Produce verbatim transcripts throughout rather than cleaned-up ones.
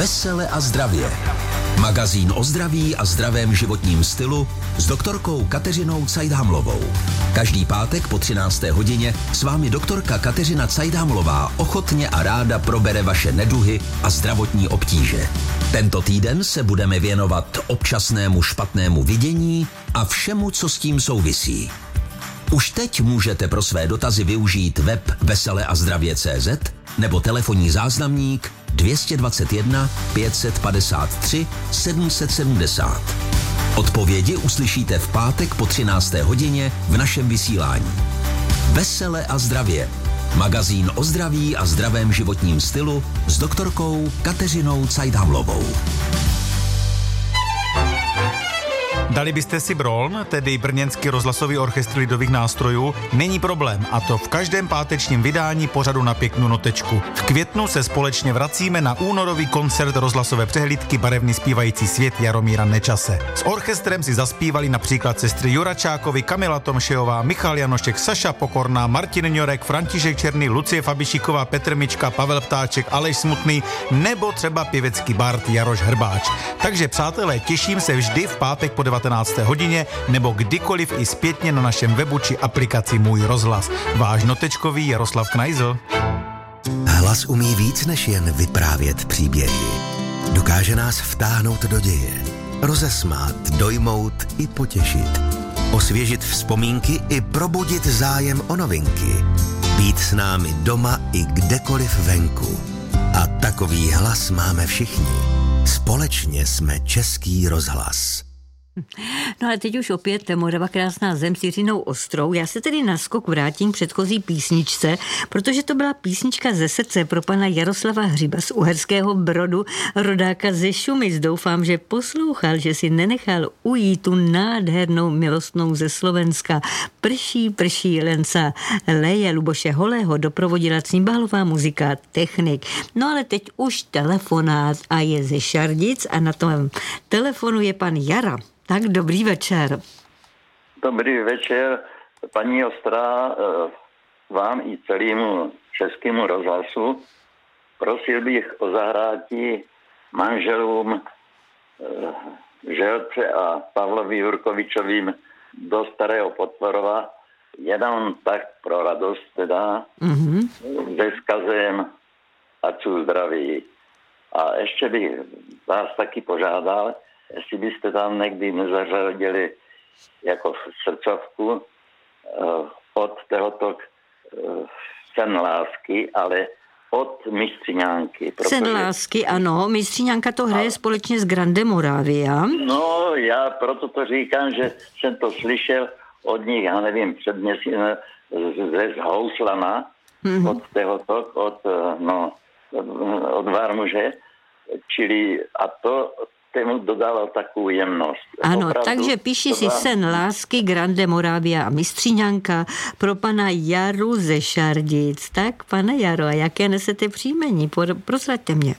Vesele a zdravě. Magazín o zdraví a zdravém životním stylu s doktorkou Kateřinou Cajdámlovou. Každý pátek po třinácté hodině s vámi doktorka Kateřina Cajdámlová ochotně a ráda probere vaše neduhy a zdravotní obtíže. Tento týden se budeme věnovat občasnému špatnému vidění a všemu, co s tím souvisí. Už teď můžete pro své dotazy využít web vesele a zdravě tečka cé zet nebo telefonní záznamník dvě stě dvacet jedna pět set padesát tři sedm set sedmdesát. Odpovědi uslyšíte v pátek po třinácté hodině v našem vysílání. Vesele a zdravě. Magazín o zdraví a zdravém životním stylu s doktorkou Kateřinou Cajdámlovou. Dali byste si Broln, tedy brněnský rozhlasový orchestr lidových nástrojů? Není problém, a to v každém pátečním vydání pořadu Na pěknou notečku. V květnu se společně vracíme na únorový koncert rozhlasové přehlídky Barevný zpívající svět Jaromíra Nečase. S orchestrem si zaspívali například sestry Juračákovi, Kamila Tomšejová, Michal Janošek, Saša Pokorná, Martin Ňorek, František Černý, Lucie Fabišíková, Petr Mička, Pavel Ptáček, Aleš Smutný nebo třeba pěvecký bard Jaroš Hrbáč. Takže přátelé, těším se vždy v pátek po devatenácté hodině nebo kdykoliv i zpětně na našem webu či aplikaci Můj rozhlas. Váš notečkový Jaroslav Knajzl. Hlas umí víc než jen vyprávět příběhy. Dokáže nás vtáhnout do děje, rozesmát, dojmout i potěšit, osvěžit vzpomínky i probudit zájem o novinky, být s námi doma i kdekoliv venku. A takový hlas máme všichni. Společně jsme Český rozhlas. No ale teď už opět Morava krásná zem s Jiřinou Ostrou. Já se tedy naskok vrátím k předchozí písničce, protože to byla písnička ze srdce pro pana Jaroslava Hřiba z Uherského Brodu, rodáka ze Šumic. Doufám, že poslouchal, že si nenechal ujít tu nádhernou milostnou ze Slovenska. Prší, prší, lenca leje Luboše Holého, doprovodila címbálová muzika, technik. No ale teď už telefonát a je ze Šardic a na tom telefonu je pan Jara. Tak dobrý večer. Dobrý večer, paní Ostrá, vám i celému Českému rozhlasu. Prosil bych o zahrátí manželům Želce a Pavlovi Jurkovičovým do Starého Potvorova, jenom tak pro radost teda, mm-hmm. se vzkazem ať jsou zdraví. A ještě bych vás taky požádal, jestli byste tam někdy nezařadili jako srdcovku uh, od tohoto uh, Sen lásky, ale od Mistřiňánky. Protože... Sen lásky, ano. Mistřiňánka to hraje a... společně s Grande Moravia. No, já proto to říkám, že jsem to slyšel od nich, já nevím, před měsícem ze Houslana, mm-hmm. od tohoto, od, no, od Varmuže, čili a to tému dodalo takovou jemnost. Ano, opravdu, takže píši si Sen lásky, Grande Moravia a Mistřiňánka pro pana Jaru ze Šardic. Tak, pane Jaro, a jaké nesete příjmení? Prozraďte mě.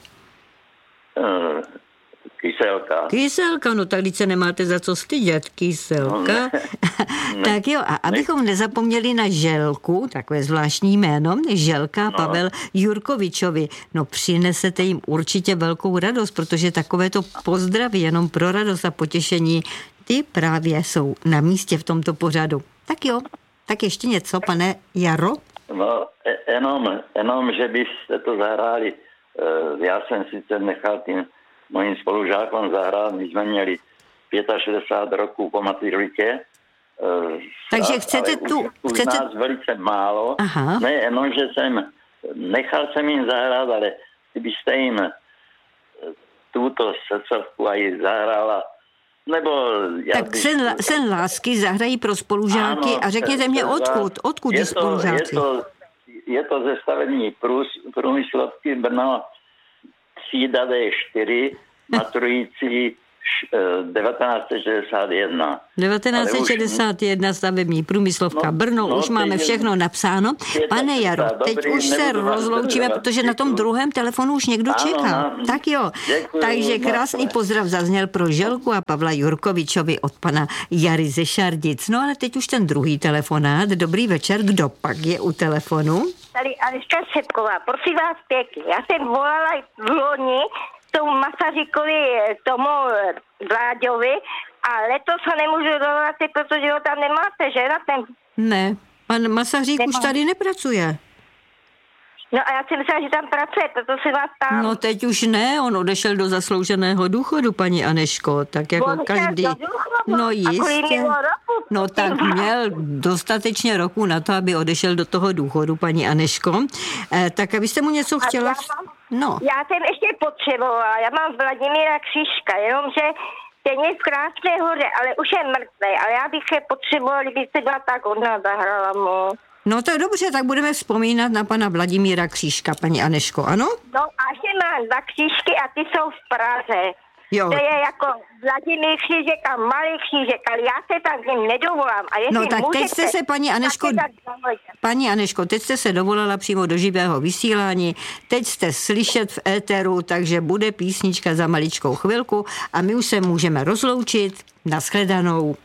Uh, kyselka. Kyselka, no tak když se nemáte za co stydět. Kyselka. No, ne, ne, tak jo, a abychom ne. nezapomněli na Želku, takové zvláštní jméno, Želka, no. Pavel Jurkovičovi. No přinesete jim určitě velkou radost, protože takovéto pozdraví jenom pro radost a potěšení, ty právě jsou na místě v tomto pořadu. Tak jo, tak ještě něco, pane Jaro? No, jenom, jenom že byste to zahráli. Já jsem sice nechal tím mojím spolužákům zahrát, my jsme měli šedesát pět roků po maturitě. Takže chcete tu... Už, už chcete... nás velice málo. Aha. Ne, jenom, že jsem nechal jsem jim zahrát, ale kdybyste jim tuto srdcovku aj zahrála, nebo... Tak bych... sen, sen lásky zahrají pro spolužáky, ano, a řekněte mě odkud, odkud je spolužáci. Je to, je to ze stavební průz, průmyslovky Brno třída D čtyři, maturující devatenáct set šedesát jedna. devatenáct set šedesát jedna už... stavební průmyslovka no, Brno, no, už máme všechno napsáno. Pane Jaro, teď dobrý, už se rozloučíme, protože na tom druhém telefonu už někdo ano, čeká. Ano. Tak jo, děkuji, takže krásný pozdrav zazněl pro Želku a Pavla Jurkovičovi od pana Jary ze Šardic. No ale teď už ten druhý telefonát. Dobrý večer, kdo pak je u telefonu? Tady Anička Šepková, prosím vás pěkně, já jsem volala v loni tomu Masarykovi, tomu Vláďovi a letos ho nemůžu dovolat, protože ho tam nemáte, že? Na ten... Ne, pan Masaryk Nemá. už tady nepracuje. No a já si myslela, že tam pracuje, proto se vás tam... No teď už ne, on odešel do zaslouženého důchodu, paní Aneško, tak jako on každý... No jistě. No tak měl dostatečně roku na to, aby odešel do toho důchodu, paní Aneško. Eh, tak abyste mu něco chtěla... Já, mám, no. já jsem ještě potřebovala, já mám Vladimíra Křížka, jenomže ten je v Krásné Hoře, ale už je mrtvý, ale já bych je potřebovala, kdybyste byla tak hodná, zahrala mu. No to je dobře, tak budeme vzpomínat na pana Vladimíra Křížka, paní Aneško, ano? No a že mám dva křížky a ty jsou v Praze. Jo. To je jako Vladimír Křížek a Malý Křížek, ale já se tam k ním nedovolám. A no tak můžete, teď jste se, paní Aneško, paní Aneško, teď jste se dovolala přímo do živého vysílání, teď jste slyšet v éteru, takže bude písnička za maličkou chvilku a my už se můžeme rozloučit. Nashledanou.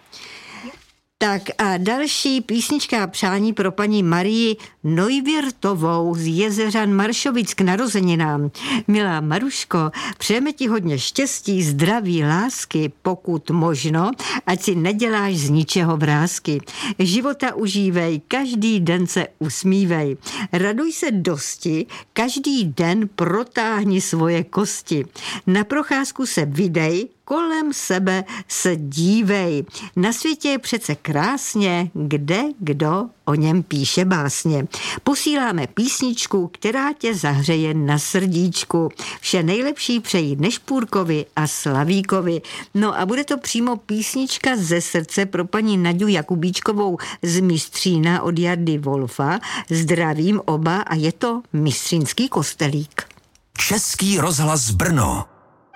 Tak a další písnička přání pro paní Marii Neuwirthowou z Jezeřan Maršovic k narozeninám. Milá Maruško, přejeme ti hodně štěstí, zdraví, lásky, pokud možno, ať si neděláš z ničeho vrásky. Života užívej, každý den se usmívej. Raduj se dosti, každý den protáhni svoje kosti. Na procházku se vydej, kolem sebe se dívej. Na světě je přece krásně, kde kdo o něm píše básně. Posíláme písničku, která tě zahřeje na srdíčku. Vše nejlepší přeji Nešpůrkovi a Slavíkovi. No a bude to přímo písnička ze srdce pro paní Naďu Jakubíčkovou z Mistřína od Jardy Wolfa. Zdravím oba a je to Mistřínský kostelík. Český rozhlas Brno.